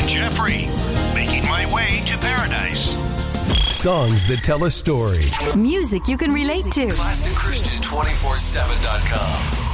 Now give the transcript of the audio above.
Jeffrey, making my way to paradise. Songs that tell a story. Music you can relate to. ClassicChristian247.com.